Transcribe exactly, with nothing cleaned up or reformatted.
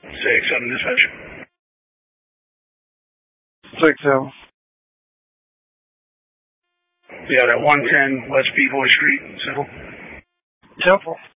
six seven dispatch. six seven. Yeah, that one ten West Bevoy Street, Temple. Temple.